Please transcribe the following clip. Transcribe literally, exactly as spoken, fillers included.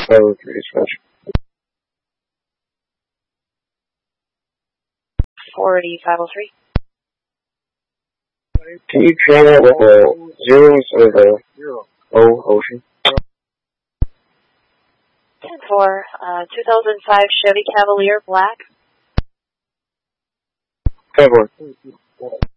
Oh, three dispatch. forty-five oh three. Can you train that with a zero instead of a O ocean? ten four, uh, two thousand five Chevy Cavalier, black. Five one.